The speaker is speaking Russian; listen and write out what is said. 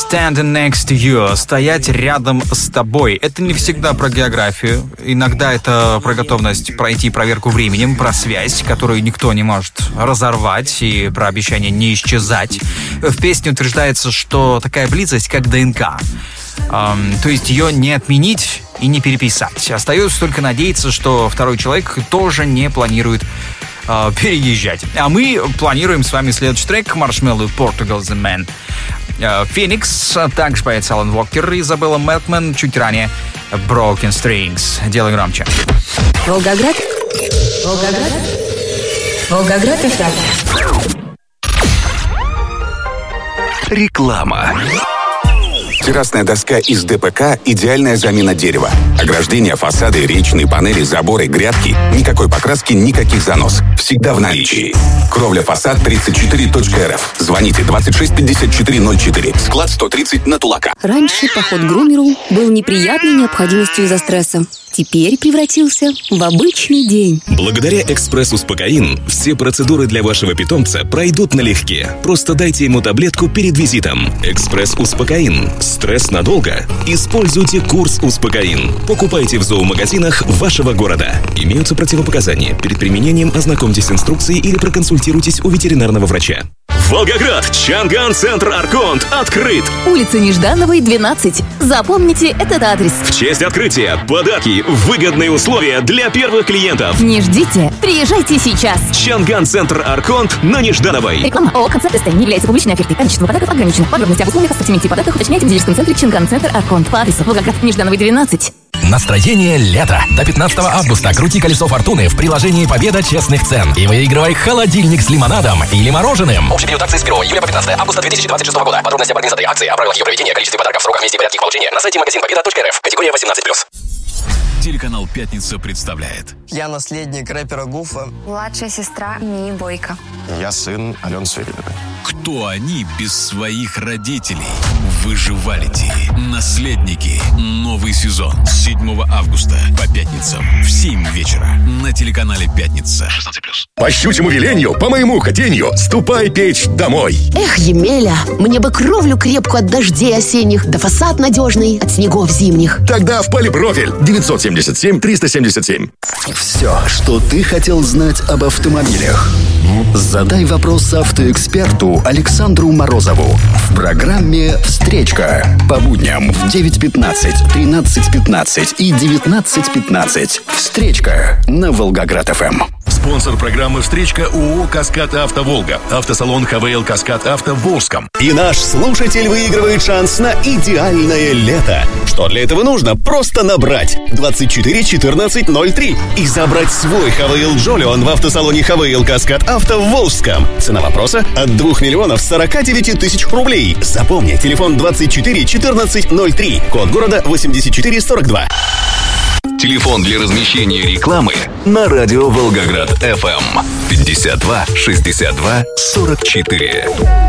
Standing next to you. Стоять рядом с тобой. Это не всегда про географию. Иногда это про готовность пройти проверку временем, про связь, которую никто не может разорвать, и про обещание не исчезать. В песне утверждается, что такая близость как ДНК. То есть ее не отменить и не переписать. Остается только надеяться, что второй человек тоже не планирует переезжать. А мы планируем с вами следующий трек Marshmello, Portugal The Man. Phoenix, также поет Алан Уокер и Изабелла Мелкман, чуть ранее Broken Strings. Делай громче. Волгоград. Волгоград. Волгоград FM. Реклама. Террасная доска из ДПК – идеальная замена дерева. Ограждения, фасады, речные панели, заборы, грядки. Никакой покраски, никаких занос. Всегда в наличии. Кровля фасад 34.рф. Звоните 26 54 04. Склад 130 на Тулака. Раньше поход к грумеру был неприятной необходимостью из-за стресса. Теперь превратился в обычный день. Благодаря «Экспресс-Успокоин» все процедуры для вашего питомца пройдут налегке. Просто дайте ему таблетку перед визитом. «Экспресс-Успокоин». Стресс надолго? Используйте курс «Успокоин». Покупайте в зоомагазинах вашего города. Имеются противопоказания. Перед применением ознакомьтесь с инструкцией или проконсультируйтесь у ветеринарного врача. Волгоград! Чанган-центр «Арконт» открыт! Улица Неждановой, 12. Запомните этот адрес. В честь открытия подарки, выгодные условия для первых клиентов. Не ждите, приезжайте сейчас. Чанган-центр «Арконт» на Неждановой. Реклама ООО «Концерт СТ» не является публичной офертой. Количество подарков ограничено. Подробности об условиях, ассортименте подарков уточняйте в дилерском центре Чанган-центр «Арконт» по адресу Волгоград, Неждановой, 12. Настроение лета. До 15 августа крути колесо фортуны в приложении «Победа честных цен» и выигрывай холодильник с лимонадом или мороженым. Общий период акции с 1 июля по 15 августа 2026 года. Подробности об организации акции, о правилах ее проведения, количестве подарков, сроках, месте и порядке их получения на сайте магазин-победа.рф. Категория 18+. Телеканал «Пятница» представляет. Я наследник рэпера Гуфа. Младшая сестра Мии Бойко. Я сын Алены Сверидовой. Кто они без своих родителей? Выживалити. Наследники. Новый сезон. С 7 августа по пятницам в 7 вечера на телеканале «Пятница». 16+. По щучьему велению, по моему хотению, ступай печь домой. Эх, Емеля, мне бы кровлю крепкую от дождей осенних, да фасад надежный от снегов зимних. Тогда в Полипрофиль 977-377. Все, что ты хотел знать об автомобилях. Задай вопрос автоэксперту Александру Морозову в программе «Встречка» по будням в 9:15, 13:15 и 19:15. «Встречка» на Волгоград-ФМ. Спонсор программы «Встречка» ООО «Каскад Авто Волга». Автосалон ХВЛ «Каскад Авто» в Волжском. И наш слушатель выигрывает шанс на идеальное лето. Что для этого нужно? Просто набрать 24 14 03 и забрать свой ХВЛ Джолион в автосалоне ХВЛ «Каскад Авто» в Волжском. Цена вопроса от 2 миллионов 49 тысяч рублей. Запомни, телефон 24 14 03, код города 8442. Телефон для размещения рекламы на радио Волгоград ФМ 52 62 44.